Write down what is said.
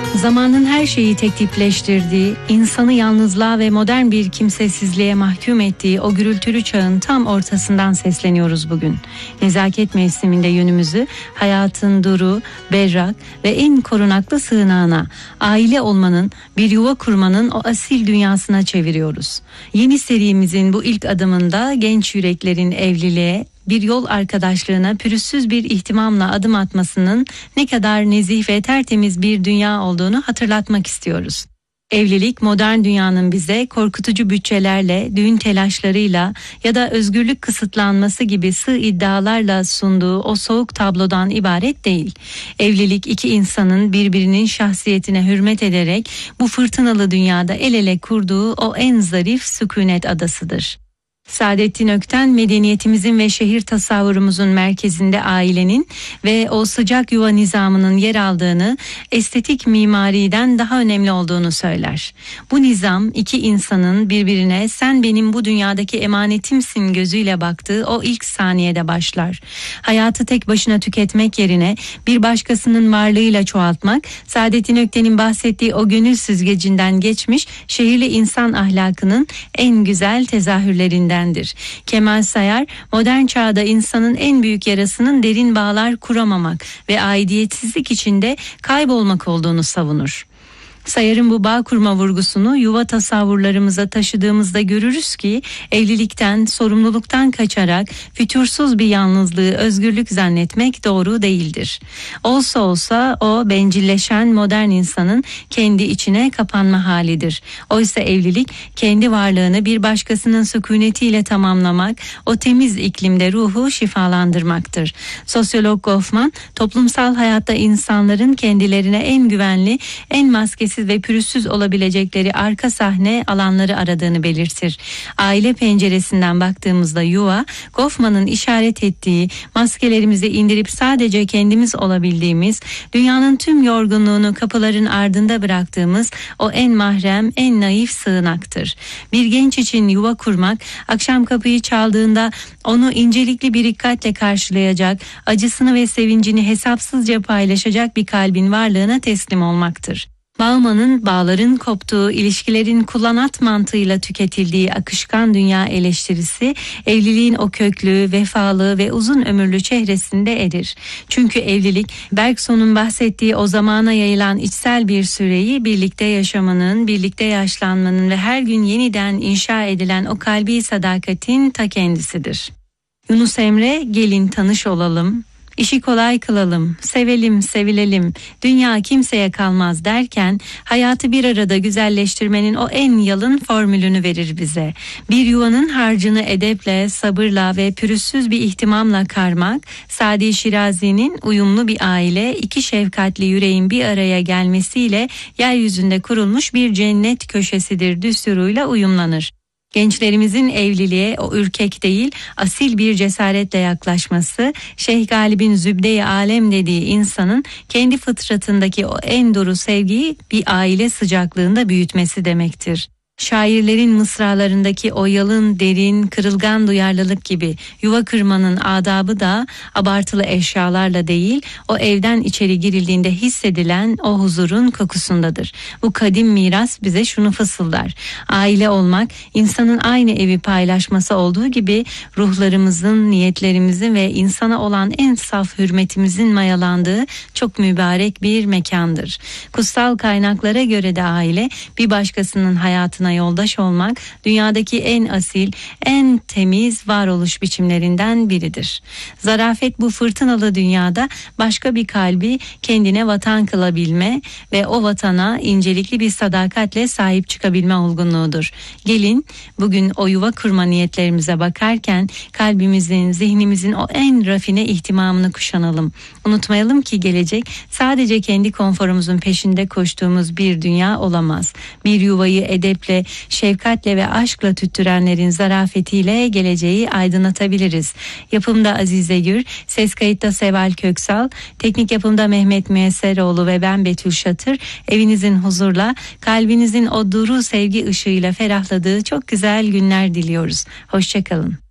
Zamanın her şeyi tek tipleştirdiği, insanı yalnızlığa ve modern bir kimsesizliğe mahkum ettiği o gürültülü çağın tam ortasından sesleniyoruz bugün. Nezaket mevsiminde yönümüzü hayatın duru, berrak ve en korunaklı sığınağına, aile olmanın, bir yuva kurmanın o asil dünyasına çeviriyoruz. Yeni serimizin bu ilk adımında genç yüreklerin evliliğe, bir yol arkadaşlığına pürüzsüz bir ihtimamla adım atmasının ne kadar nezih ve tertemiz bir dünya olduğunu hatırlatmak istiyoruz. Evlilik modern dünyanın bize korkutucu bütçelerle, düğün telaşlarıyla ya da özgürlük kısıtlanması gibi sığ iddialarla sunduğu o soğuk tablodan ibaret değil. Evlilik iki insanın birbirinin şahsiyetine hürmet ederek bu fırtınalı dünyada el ele kurduğu o en zarif sükunet adasıdır. Saadettin Ökten, medeniyetimizin ve şehir tasavvurumuzun merkezinde ailenin ve o sıcak yuva nizamının yer aldığını, estetik mimariden daha önemli olduğunu söyler. Bu nizam iki insanın birbirine sen benim bu dünyadaki emanetimsin gözüyle baktığı o ilk saniyede başlar. Hayatı tek başına tüketmek yerine bir başkasının varlığıyla çoğaltmak, Saadettin Ökten'in bahsettiği o gönül süzgecinden geçmiş şehirli insan ahlakının en güzel tezahürlerinden. Kemal Sayar, modern çağda insanın en büyük yarasının derin bağlar kuramamak ve aidiyetsizlik içinde kaybolmak olduğunu savunur. Sayar'ın bu bağ kurma vurgusunu yuva tasavvurlarımıza taşıdığımızda görürüz ki evlilikten, sorumluluktan kaçarak fütursuz bir yalnızlığı özgürlük zannetmek doğru değildir. Olsa olsa o bencilleşen modern insanın kendi içine kapanma halidir. Oysa evlilik kendi varlığını bir başkasının sükunetiyle tamamlamak, o temiz iklimde ruhu şifalandırmaktır. Sosyolog Goffman, toplumsal hayatta insanların kendilerine en güvenli, en maskesiz ve pürüzsüz olabilecekleri arka sahne alanları aradığını belirtir. Aile penceresinden baktığımızda yuva, Goffman'ın işaret ettiği maskelerimizi indirip sadece kendimiz olabildiğimiz, dünyanın tüm yorgunluğunu kapıların ardında bıraktığımız o en mahrem, en naif sığınaktır. Bir genç için yuva kurmak, akşam kapıyı çaldığında onu incelikli bir dikkatle karşılayacak, acısını ve sevincini hesapsızca paylaşacak bir kalbin varlığına teslim olmaktır. Bauman'ın bağların koptuğu, ilişkilerin kullanat mantığıyla tüketildiği akışkan dünya eleştirisi, evliliğin o köklü, vefalı ve uzun ömürlü çehresinde erir. Çünkü evlilik, Bergson'un bahsettiği o zamana yayılan içsel bir süreyi, birlikte yaşamanın, birlikte yaşlanmanın ve her gün yeniden inşa edilen o kalbi sadakatin ta kendisidir. Yunus Emre, gelin tanış olalım, İşi kolay kılalım, sevelim, sevilelim, dünya kimseye kalmaz derken hayatı bir arada güzelleştirmenin o en yalın formülünü verir bize. Bir yuvanın harcını edeple, sabırla ve pürüzsüz bir ihtimamla karmak, Sadi Şirazi'nin uyumlu bir aile, iki şefkatli yüreğin bir araya gelmesiyle yeryüzünde kurulmuş bir cennet köşesidir düsturuyla uyumlanır. Gençlerimizin evliliğe o ürkek değil, asil bir cesaretle yaklaşması, Şeyh Galip'in zübde-i alem dediği insanın kendi fıtratındaki o en duru sevgiyi bir aile sıcaklığında büyütmesi demektir. Şairlerin mısralarındaki o yalın, derin, kırılgan duyarlılık gibi yuva kırmanın adabı da abartılı eşyalarla değil, o evden içeri girildiğinde hissedilen o huzurun kokusundadır. Bu kadim miras bize şunu fısıldar: aile olmak, insanın aynı evi paylaşması olduğu gibi ruhlarımızın, niyetlerimizin ve insana olan en saf hürmetimizin mayalandığı çok mübarek bir mekandır. Kutsal kaynaklara göre de aile, bir başkasının hayatına yoldaş olmak, dünyadaki en asil, en temiz varoluş biçimlerinden biridir. Zarafet bu fırtınalı dünyada başka bir kalbi kendine vatan kılabilme ve o vatana incelikli bir sadakatle sahip çıkabilme olgunluğudur. Gelin bugün o yuva kurma niyetlerimize bakarken kalbimizin, zihnimizin o en rafine ihtimamını kuşanalım. Unutmayalım ki gelecek sadece kendi konforumuzun peşinde koştuğumuz bir dünya olamaz. Bir yuvayı edeple, şefkatle ve aşkla tüttürenlerin zarafetiyle geleceği aydınlatabiliriz. Yapımda Azize Gür, ses kayıtta Seval Köksal, teknik yapımda Mehmet Müyesseroğlu ve ben Betül Şatır. Evinizin huzurla, kalbinizin o duru sevgi ışığıyla ferahladığı çok güzel günler diliyoruz. Hoşça kalın.